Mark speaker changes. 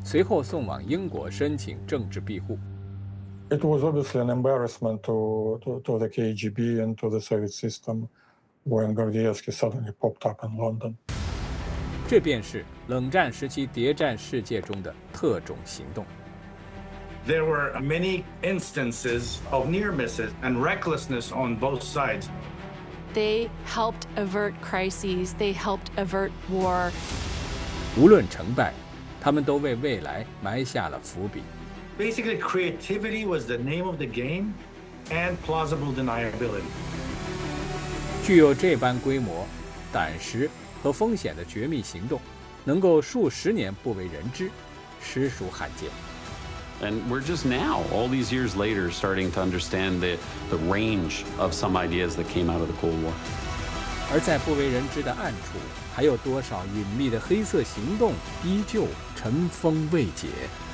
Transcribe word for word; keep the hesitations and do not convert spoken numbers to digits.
Speaker 1: 随后送往英国申请政治庇护。
Speaker 2: It was obviously an embarrassment to, to, to the K G B and to the Soviet system when Gordievsky suddenly popped up in London.
Speaker 1: 这便是冷战时期谍战世界中的特种行动。
Speaker 3: There were many instances of near misses and recklessness on both sides.
Speaker 4: They helped avert crises. They helped avert war.
Speaker 1: 无论成败，他们都为未来埋下了伏笔。
Speaker 3: Basically, creativity was the name of the game, and plausible deniability.
Speaker 1: 具有这般规模、胆识和风险的绝密行动，能够数十年不为人知，实属罕见。
Speaker 5: And we're just now, all these years later, starting to understand the, the range of some ideas that came out of the Cold War.
Speaker 1: 而在不为人知的暗处，还有多少隐秘的黑色行动依旧尘封未解？